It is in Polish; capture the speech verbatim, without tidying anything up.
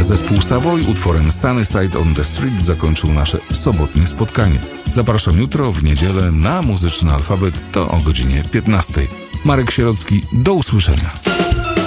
Zespół Savoy utworem Sunny Side on the Street zakończył nasze sobotnie spotkanie. Zapraszam jutro w niedzielę na Muzyczny Alfabet, to o godzinie piętnastej. Marek Sierocki, do usłyszenia.